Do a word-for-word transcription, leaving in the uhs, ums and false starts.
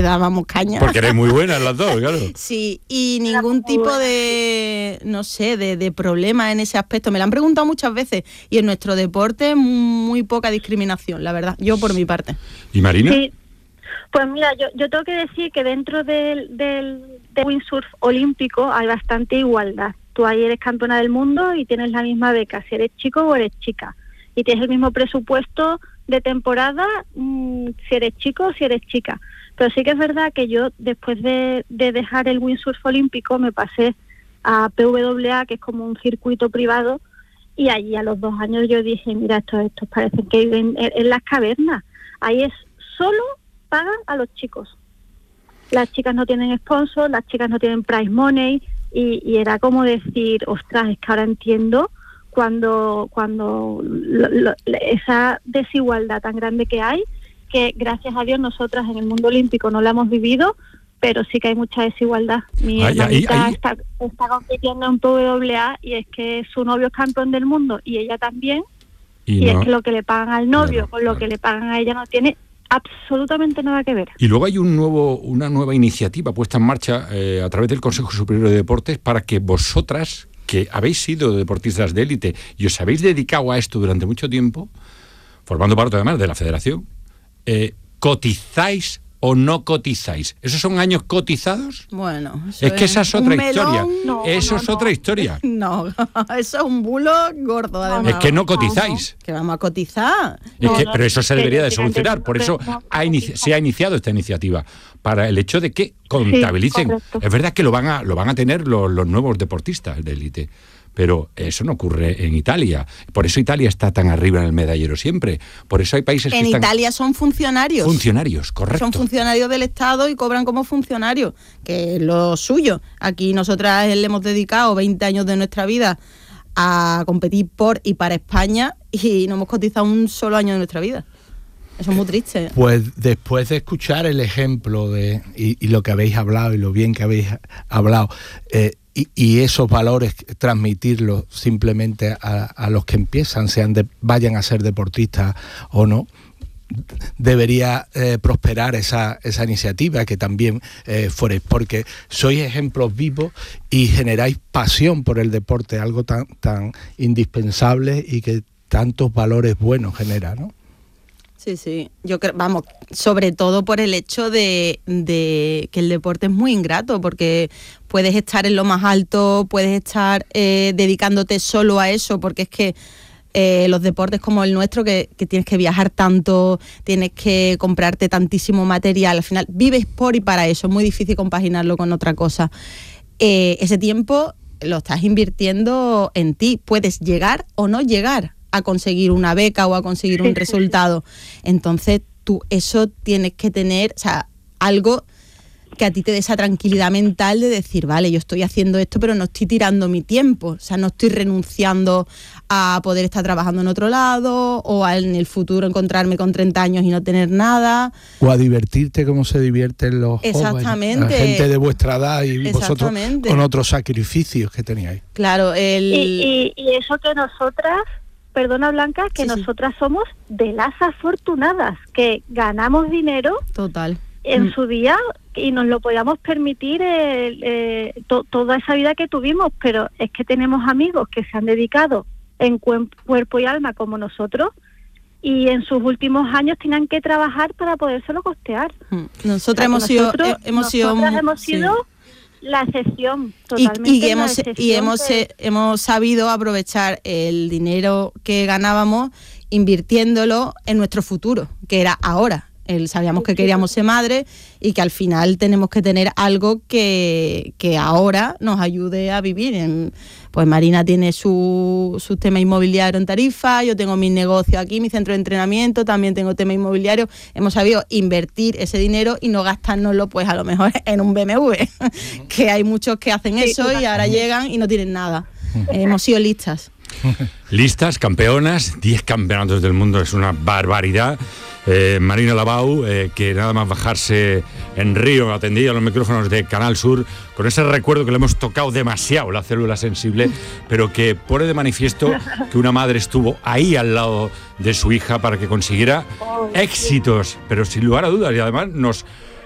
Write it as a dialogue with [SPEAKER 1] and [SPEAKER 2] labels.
[SPEAKER 1] dábamos caña.
[SPEAKER 2] Porque eres muy buena en las dos, claro.
[SPEAKER 1] Sí, y ningún tipo de, no sé, de, de problema en ese aspecto. Me lo han preguntado muchas veces y en nuestro deporte muy poca discriminación, la verdad, yo por mi parte.
[SPEAKER 2] ¿Y Marina?
[SPEAKER 3] Sí. Pues mira, yo, yo tengo que decir que dentro del, del, del windsurf olímpico hay bastante igualdad. Tú ahí eres campeona del mundo y tienes la misma beca, si eres chico o eres chica. Y tienes el mismo presupuesto de temporada, mmm, si eres chico o si eres chica. Pero sí que es verdad que yo, después de, de dejar el windsurf olímpico, me pasé a P W A, que es como un circuito privado, y allí a los dos años yo dije, mira, estos, estos parecen que viven en, en las cavernas. Ahí es solo pagan a los chicos. Las chicas no tienen sponsor, las chicas no tienen prize money, y, y era como decir, ostras, es que ahora entiendo cuando cuando lo, lo, esa desigualdad tan grande que hay, que gracias a Dios nosotras en el mundo olímpico no la hemos vivido, pero sí que hay mucha desigualdad. Mi ay, hermanita ay, ay. Está, está compitiendo en P W A y es que su novio es campeón del mundo y ella también, y, y no, es que lo que le pagan al novio claro, con lo claro. que le pagan a ella no tiene absolutamente nada que ver.
[SPEAKER 2] Y luego hay un nuevo, una nueva iniciativa puesta en marcha eh, a través del Consejo Superior de Deportes para que vosotras, que habéis sido deportistas de élite y os habéis dedicado a esto durante mucho tiempo, formando parte además de la federación, eh, cotizáis o no cotizáis. ¿Esos son años cotizados?
[SPEAKER 1] Bueno,
[SPEAKER 2] es que esa es otra historia.
[SPEAKER 1] No,
[SPEAKER 2] eso
[SPEAKER 1] no,
[SPEAKER 2] es
[SPEAKER 1] no.
[SPEAKER 2] otra historia.
[SPEAKER 1] No, eso es un bulo gordo, además.
[SPEAKER 2] Es que no cotizáis.
[SPEAKER 1] No, no. Que vamos a cotizar.
[SPEAKER 2] Es
[SPEAKER 1] no,
[SPEAKER 2] que,
[SPEAKER 1] no,
[SPEAKER 2] pero eso se debería de solucionar.
[SPEAKER 3] no,
[SPEAKER 2] Por eso
[SPEAKER 3] no,
[SPEAKER 2] ha inici- se ha iniciado esta iniciativa, para el hecho de que contabilicen. Sí, es verdad que lo van a, lo van a tener los, los nuevos deportistas de élite. Pero eso no ocurre en Italia. Por eso Italia está tan arriba en el medallero siempre. Por eso hay países
[SPEAKER 1] en
[SPEAKER 2] que están...
[SPEAKER 1] En Italia son funcionarios.
[SPEAKER 2] Funcionarios, correcto.
[SPEAKER 1] Son funcionarios del Estado y cobran como funcionarios, que es lo suyo. Aquí nosotras le hemos dedicado veinte años de nuestra vida a competir por y para España y no hemos cotizado un solo año de nuestra vida. Eso es muy triste.
[SPEAKER 4] Pues después de escuchar el ejemplo de y, y lo que habéis hablado y lo bien que habéis hablado, eh, Y, y esos valores transmitirlos simplemente a, a los que empiezan, sean de, vayan a ser deportistas o no, debería eh, prosperar esa, esa iniciativa que también eh, fuerais, porque sois ejemplos vivos y generáis pasión por el deporte, algo tan, tan indispensable y que tantos valores buenos genera, ¿no?
[SPEAKER 1] Sí, sí, yo creo, vamos, sobre todo por el hecho de, de que el deporte es muy ingrato, porque puedes estar en lo más alto, puedes estar eh, dedicándote solo a eso, porque es que eh, los deportes como el nuestro, que, que tienes que viajar tanto, tienes que comprarte tantísimo material, al final vives por y para eso, es muy difícil compaginarlo con otra cosa. Eh, ese tiempo lo estás invirtiendo en ti, puedes llegar o no llegar a conseguir una beca o a conseguir un resultado. Entonces tú eso tienes que tener, o sea, algo que a ti te dé esa tranquilidad mental de decir, vale, yo estoy haciendo esto, pero no estoy tirando mi tiempo, o sea, no estoy renunciando a poder estar trabajando en otro lado o a en el futuro encontrarme con treinta años y no tener nada.
[SPEAKER 4] O a divertirte como se divierten los
[SPEAKER 1] Exactamente.
[SPEAKER 4] jóvenes, la gente de vuestra edad y vosotros con otros sacrificios que teníais.
[SPEAKER 1] Claro, el...
[SPEAKER 3] Y, y, y eso que nosotras... Perdona, Blanca, que sí, nosotras sí. somos de las afortunadas, que ganamos dinero
[SPEAKER 1] total
[SPEAKER 3] en
[SPEAKER 1] mm.
[SPEAKER 3] su día y nos lo podíamos permitir eh, eh, to, toda esa vida que tuvimos, pero es que tenemos amigos que se han dedicado en cu- cuerpo y alma como nosotros y en sus últimos años tenían que trabajar para podérselo costear.
[SPEAKER 1] Mm. Nosotras hemos
[SPEAKER 3] sido...
[SPEAKER 1] Eh, hemos sido...
[SPEAKER 3] hemos sido
[SPEAKER 1] sí.
[SPEAKER 3] La excepción, totalmente.
[SPEAKER 1] Y, y, hemos,
[SPEAKER 3] excepción
[SPEAKER 1] y hemos,
[SPEAKER 3] que...
[SPEAKER 1] hemos sabido aprovechar el dinero que ganábamos invirtiéndolo en nuestro futuro, que era ahora. El, sabíamos que queríamos ser madres y que al final tenemos que tener algo que, que ahora nos ayude a vivir. En, pues Marina tiene su, su tema inmobiliario en Tarifa, yo tengo mi negocio aquí, mi centro de entrenamiento, también tengo tema inmobiliario. Hemos sabido invertir ese dinero y no gastárnoslo pues a lo mejor en un B M W, que hay muchos que hacen eso y ahora llegan y no tienen nada. Eh, hemos sido listas.
[SPEAKER 2] Listas, campeonas, diez campeonatos del mundo, es una barbaridad. Eh, Marina Labau, eh, que nada más bajarse en Río, atendía a los micrófonos de Canal Sur, con ese recuerdo que le hemos tocado demasiado la célula sensible, pero que pone de manifiesto que una madre estuvo ahí al lado de su hija para que consiguiera éxitos, pero sin lugar a dudas, y además nos...